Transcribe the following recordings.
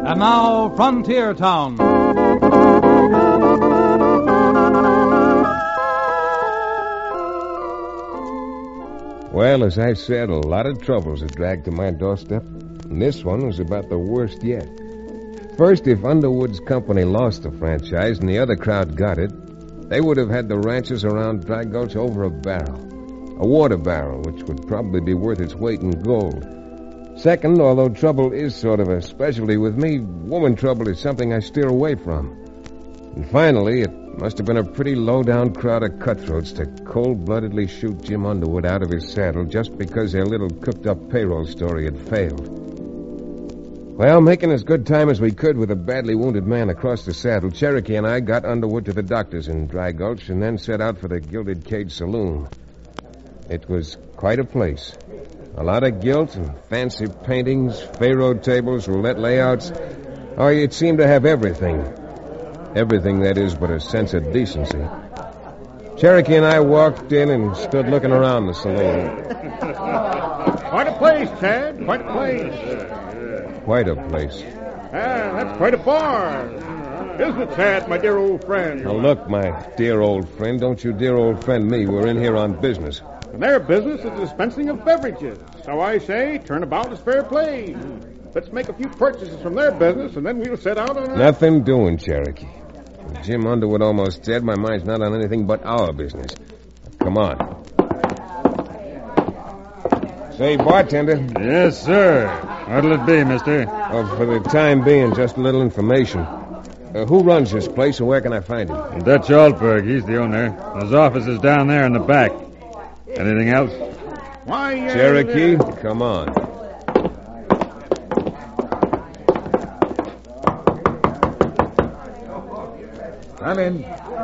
And now, Frontier Town. Well, as I said, a lot of troubles had dragged to my doorstep, and this one was about the worst yet. First, if Underwood's company lost the franchise and the other crowd got it, they would have had the ranches around Dry Gulch over a barrel. A water barrel, which would probably be worth its weight in gold. Second, although trouble is sort of a specialty with me, woman trouble is something I steer away from. And finally, it must have been a pretty low-down crowd of cutthroats to cold-bloodedly shoot Jim Underwood out of his saddle just because their little cooked-up payroll story had failed. Well, making as good time as we could with a badly wounded man across the saddle, Cherokee and I got Underwood to the doctor's in Dry Gulch and then set out for the Gilded Cage Saloon. It was quite a place. A lot of gilt and fancy paintings, faro tables, roulette layouts. Oh, it seemed to have everything. Everything, that is, but a sense of decency. Cherokee and I walked in and stood looking around the saloon. Quite a place, Chad. Quite a place. Quite a place. That's quite a bar. Isn't it, Chad, my dear old friend? Now, look, my dear old friend, don't you dear old friend me. We're in here on business. And their business is dispensing of beverages. So I say, turnabout is fair play. Let's make a few purchases from their business, and then we'll set out on Nothing doing, Cherokee. As Jim Underwood almost said, my mind's not on anything but our business. Come on. Say, bartender. Yes, sir. What'll it be, mister? Oh, for the time being, just a little information. Who runs this place, and where can I find him? Dutch Altberg. He's the owner. His office is down there in the back. Anything else? Why, Cherokee, come on. Come in.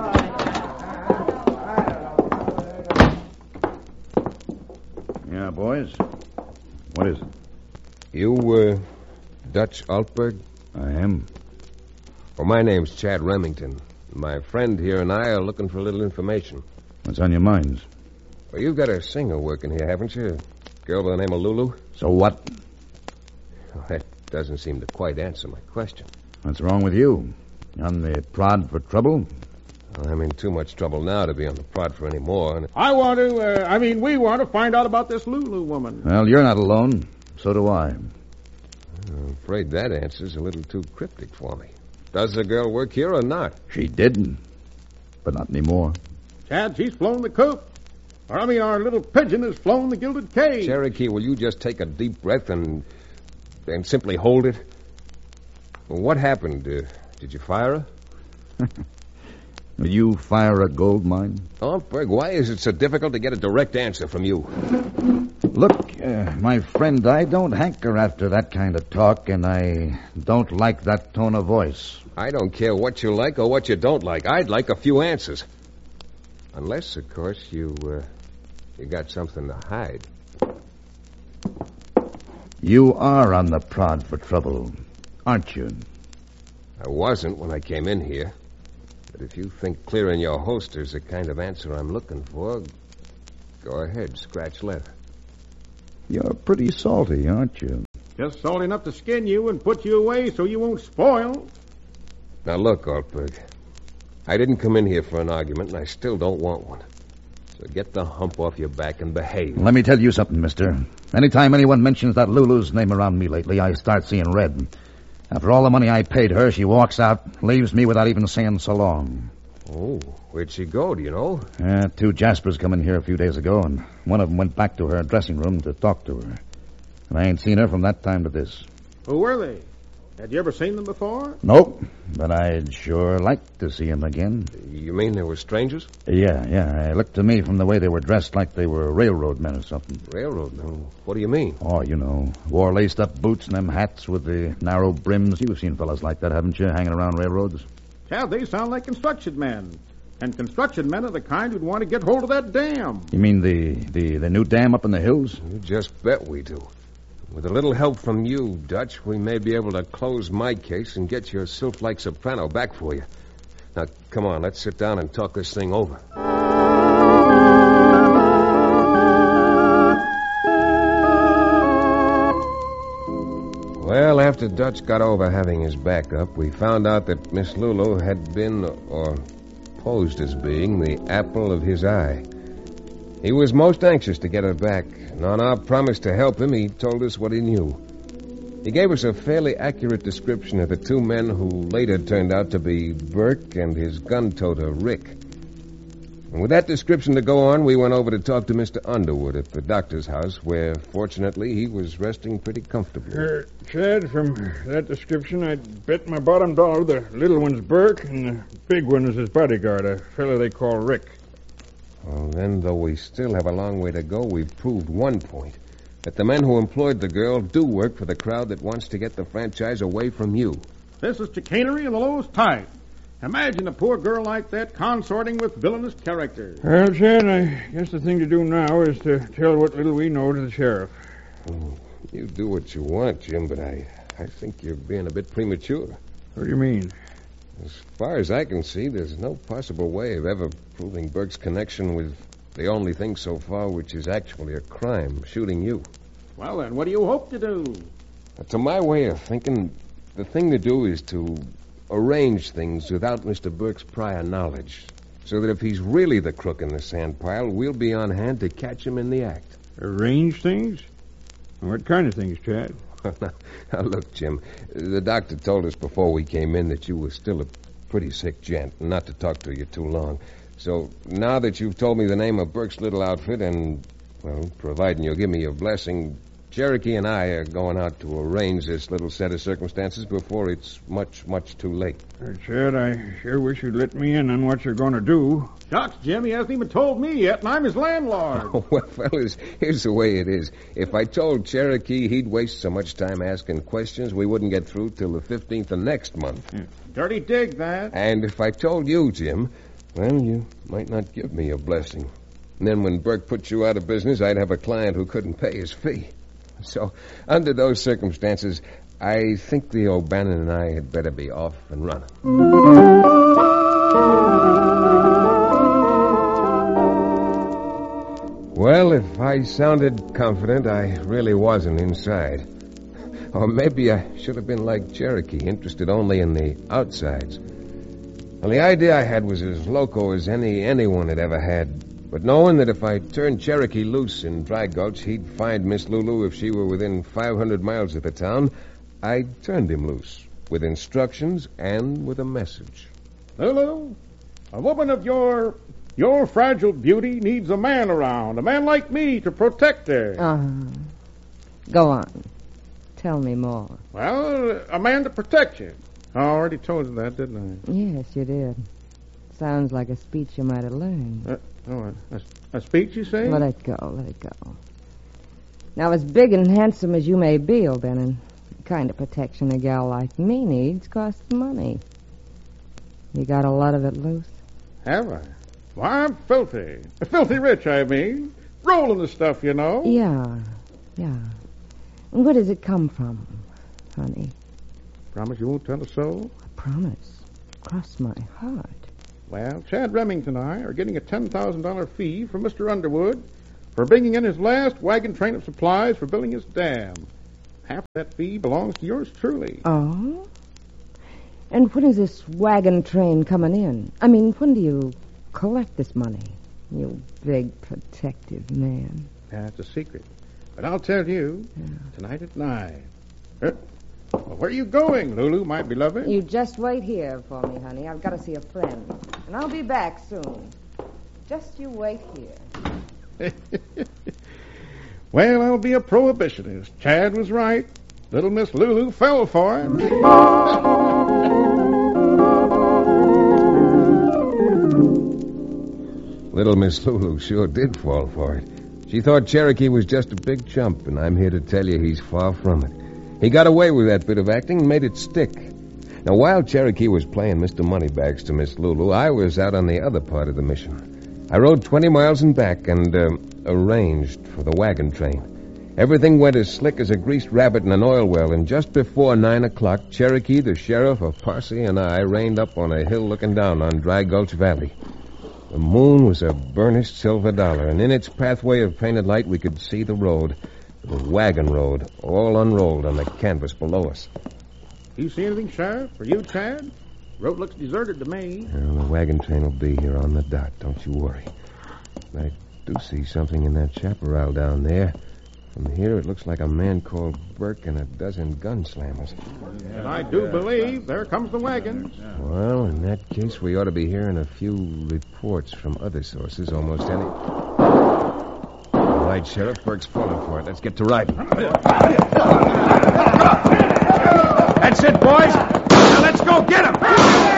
Yeah, boys. What is it? You, Dutch Altberg? I am. Well, my name's Chad Remington. My friend here and I are looking for a little information. What's on your minds? Well, you've got a singer working here, haven't you? A girl by the name of Lulu? So what? Well, that doesn't seem to quite answer my question. What's wrong with you? On the prod for trouble? Well, I'm in too much trouble now to be on the prod for any more. And we want to find out about this Lulu woman. Well, you're not alone. So do I. I'm afraid that answer's a little too cryptic for me. Does the girl work here or not? She did, but not anymore. Chad, she's flown the coop. Our little pigeon has flown the Gilded Cage. Cherokee, will you just take a deep breath and simply hold it? Well, what happened? Did you fire her? Will you fire a gold mine? Altberg, why is it so difficult to get a direct answer from you? Look, my friend, I don't hanker after that kind of talk, and I don't like that tone of voice. I don't care what you like or what you don't like. I'd like a few answers. Unless, of course, you got something to hide. You are on the prod for trouble, aren't you? I wasn't when I came in here. But if you think clearing your holster's the kind of answer I'm looking for, go ahead, scratch leather. You're pretty salty, aren't you? Just salty enough to skin you and put you away so you won't spoil. Now, look, Altberg. I didn't come in here for an argument, and I still don't want one. So get the hump off your back and behave. Let me tell you something, mister. Anytime anyone mentions that Lulu's name around me lately, I start seeing red. After all the money I paid her, she walks out, leaves me without even saying so long. Oh, where'd she go, do you know? 2 Jaspers come in here a few days ago, and one of them went back to her dressing room to talk to her. And I ain't seen her from that time to this. Who were they? Had you ever seen them before? Nope, but I'd sure like to see them again. You mean they were strangers? Yeah. It looked to me from the way they were dressed like they were railroad men or something. Railroad men? What do you mean? Oh, you know, wore laced-up boots and them hats with the narrow brims. You've seen fellas like that, haven't you, hanging around railroads? Yeah, they sound like construction men. And construction men are the kind who'd want to get hold of that dam. You mean the new dam up in the hills? You just bet we do. With a little help from you, Dutch, we may be able to close my case and get your sylph-like soprano back for you. Now, come on, let's sit down and talk this thing over. Well, after Dutch got over having his back up, we found out that Miss Lulu had been, or posed as being, the apple of his eye. He was most anxious to get her back, and on our promise to help him, he told us what he knew. He gave us a fairly accurate description of the two men who later turned out to be Burke and his gun-toter, Rick. And with that description to go on, we went over to talk to Mr. Underwood at the doctor's house, where, fortunately, he was resting pretty comfortably. Chad, from that description, I'd bet my bottom dollar the little one's Burke and the big one is his bodyguard, a fellow they call Rick. Well, then, though we still have a long way to go, we've proved one point. That the men who employed the girl do work for the crowd that wants to get the franchise away from you. This is chicanery of the lowest type. Imagine a poor girl like that consorting with villainous characters. Well, Chad, I guess the thing to do now is to tell what little we know to the sheriff. You do what you want, Jim, but I think you're being a bit premature. What do you mean? As far as I can see, there's no possible way of ever proving Burke's connection with the only thing so far which is actually a crime, shooting you. Well, then, what do you hope to do? To my way of thinking, the thing to do is to arrange things without Mr. Burke's prior knowledge, so that if he's really the crook in the sand pile, we'll be on hand to catch him in the act. Arrange things? What kind of things, Chad? Now, look, Jim, the doctor told us before we came in that you were still a pretty sick gent, and not to talk to you too long. So now that you've told me the name of Burke's little outfit and, well, providing you'll give me your blessing, Cherokee and I are going out to arrange this little set of circumstances before it's much, much too late. Chad, I sure wish you'd let me in on what you're going to do. Shucks, Jim, he hasn't even told me yet, and I'm his landlord. Oh, well, fellas, here's the way it is. If I told Cherokee he'd waste so much time asking questions, we wouldn't get through till the 15th of next month. Dirty dig, that. And if I told you, Jim, well, you might not give me a blessing. And then when Burke put you out of business, I'd have a client who couldn't pay his fee. So, under those circumstances, I think the O'Bannon and I had better be off and running. Well, if I sounded confident, I really wasn't inside. Or maybe I should have been like Cherokee, interested only in the outsides. Well, the idea I had was as loco as anyone had ever had. But knowing that if I turned Cherokee loose in Dry Gulch, he'd find Miss Lulu if she were within 500 miles of the town, I turned him loose, with instructions and with a message. Lulu, a woman of your fragile beauty needs a man around, a man like me to protect her. Go on. Tell me more. Well, a man to protect you. I already told you that, didn't I? Yes, you did. Sounds like a speech you might have learned. A speech, you say? Let it go. Now, as big and handsome as you may be, O'Bannon, the kind of protection a gal like me needs costs money. You got a lot of it loose? Have I? Why, I'm filthy. Filthy rich, I mean. Rolling the stuff, you know. Yeah. And where does it come from, honey? Promise you won't tell a soul? I promise. Cross my heart. Well, Chad Remington and I are getting a $10,000 fee from Mr. Underwood for bringing in his last wagon train of supplies for building his dam. Half of that fee belongs to yours truly. Oh? And when is this wagon train coming in? I mean, when do you collect this money? You big protective man. That's a secret. But I'll tell you, tonight at 9. Well, where are you going, Lulu, my beloved? You just wait here for me, honey. I've got to see a friend. And I'll be back soon. Just you wait here. Well, I'll be a prohibitionist. Chad was right. Little Miss Lulu fell for it. Little Miss Lulu sure did fall for it. She thought Cherokee was just a big chump, and I'm here to tell you he's far from it. He got away with that bit of acting and made it stick. Now, while Cherokee was playing Mr. Moneybags to Miss Lulu, I was out on the other part of the mission. I rode 20 miles and back and arranged for the wagon train. Everything went as slick as a greased rabbit in an oil well, and just before 9 o'clock, Cherokee, the sheriff of Parsi, and I reined up on a hill looking down on Dry Gulch Valley. The moon was a burnished silver dollar, and in its pathway of painted light we could see the road. The wagon road, all unrolled on the canvas below us. You see anything, Sheriff? For you, Chad? Road looks deserted to me. Well, the wagon train will be here on the dot, don't you worry. I do see something in that chaparral down there. From here, it looks like a man called Burke and a dozen gunslammers. And I do believe there comes the wagon. Well, in that case, we ought to be hearing a few reports from other sources almost any... All right, Sheriff, Burke's falling for it. Let's get to riding. That's it, boys. Now let's go get him.